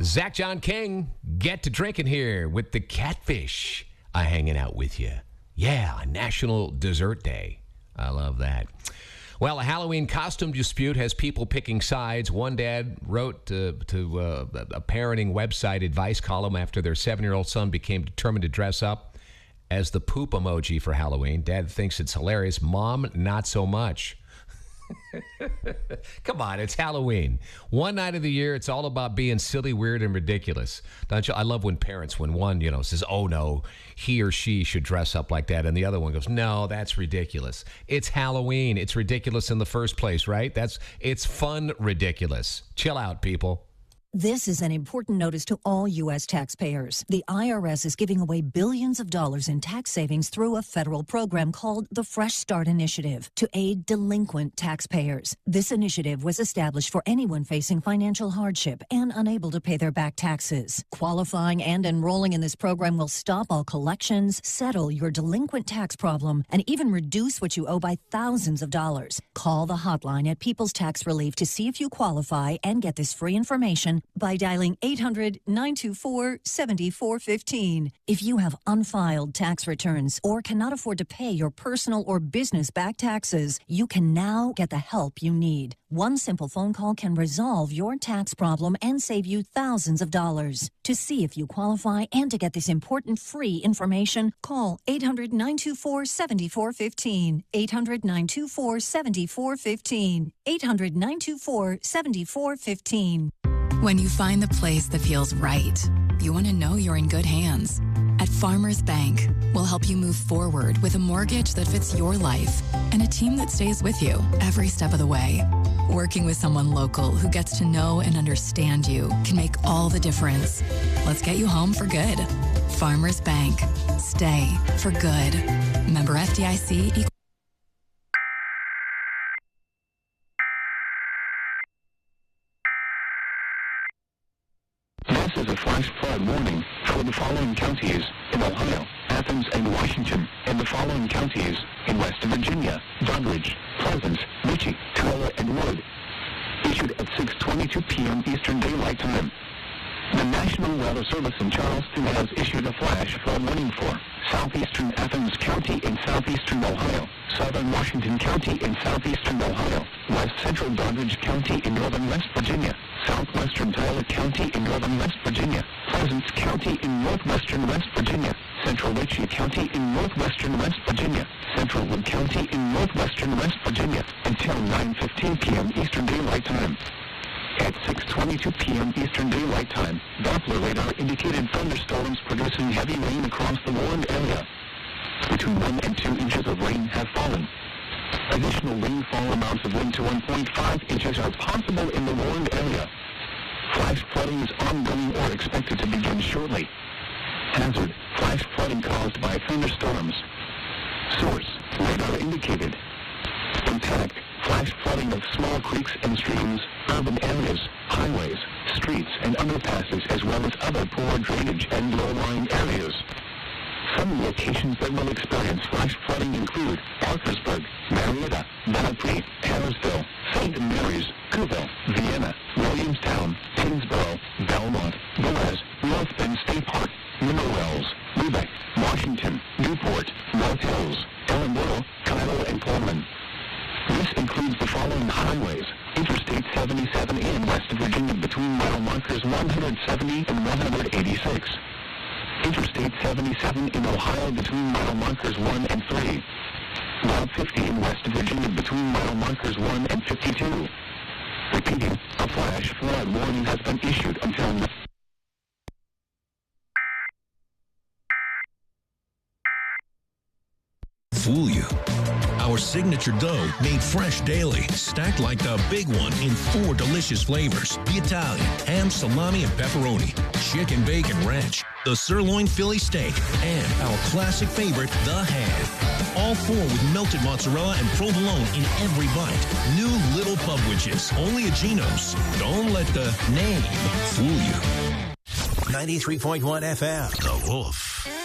Zach John King, get to drinking here with the Catfish. Hanging out with you. Yeah, National Dessert Day. I love that. Well, a Halloween costume dispute has people picking sides. One dad wrote to a parenting website advice column after their 7-year-old son became determined to dress up as the poop emoji for Halloween. Dad thinks it's hilarious. Mom, not so much. Come on, it's Halloween. One night of the year, it's all about being silly, weird, and ridiculous. Don't you? I love when parents, when one, says, oh no, he or she should dress up like that, and the other one goes, no, that's ridiculous. It's Halloween. It's ridiculous in the first place, right? It's fun ridiculous. Chill out, people. This is an important notice to all U.S. taxpayers. The IRS is giving away billions of dollars in tax savings through a federal program called the Fresh Start Initiative to aid delinquent taxpayers. This initiative was established for anyone facing financial hardship and unable to pay their back taxes. Qualifying and enrolling in this program will stop all collections, settle your delinquent tax problem, and even reduce what you owe by thousands of dollars. Call the hotline at People's Tax Relief to see if you qualify and get this free information by dialing 800-924-7415. If you have unfiled tax returns or cannot afford to pay your personal or business back taxes, you can now get the help you need. One simple phone call can resolve your tax problem and save you thousands of dollars. To see if you qualify and to get this important free information, call 800-924-7415. 800-924-7415. 800-924-7415. When you find the place that feels right, you want to know you're in good hands. At Farmers Bank, we'll help you move forward with a mortgage that fits your life and a team that stays with you every step of the way. Working with someone local who gets to know and understand you can make all the difference. Let's get you home for good. Farmers Bank. Stay for good. Member FDIC. This is a flash flood warning for the following counties in Ohio, Athens, and Washington, and the following counties in West Virginia, Doddridge, Pleasant, Ritchie, Tyler, and Wood. Issued at 6:22 p.m. Eastern Daylight Time. The National Weather Service in Charleston has issued a flash flood warning for southeastern Athens County in southeastern Ohio, southern Washington County in southeastern Ohio, west central Doddridge County in northern West Virginia, southwestern Tyler County in northern West Virginia, Pleasant County in northwestern West Virginia, central Ritchie County in northwestern West Virginia, central Wood County in northwestern West Virginia, until 9:15 p.m. Eastern Daylight Time. At 6:22 p.m. Eastern Daylight Time, Doppler radar indicated thunderstorms producing heavy rain across the warned area. Between 1 and 2 inches of rain have fallen. Additional rainfall amounts of 1 to 1.5 inches are possible in the warned area. Flash flooding is ongoing or expected to begin shortly. Hazard: flash flooding caused by thunderstorms. Source: radar indicated. Impact: flash flooding of small creeks and streams, urban areas, highways, streets, and underpasses, as well as other poor drainage and low-lying areas. Some locations that will experience flash flooding include Parkersburg, Marietta, Belpre, Harrisville, St. Mary's, Couville, Vienna, Williamstown, Tingsboro, Belmont, Velez, North Bend State Park, Mineral Wells, Lubeck, Washington, Newport, North Hills, Ellenboro, Kyle, and Pullman. This includes the following highways: Interstate 77 in West Virginia between mile markers 170 and 186. Interstate 77 in Ohio between mile markers 1 and 3. Route 50 in West Virginia between mile markers 1 and 52. Repeating, a flash flood warning has been issued until now. Fool you. Our signature dough, made fresh daily, stacked like the big one in 4 delicious flavors: the Italian, ham, salami, and pepperoni, chicken, bacon, ranch, the sirloin Philly steak, and our classic favorite, the ham. All 4 with melted mozzarella and provolone in every bite. New little Pubwiches, only at Geno's. Don't let the name fool you. 93.1 FM. The Wolf.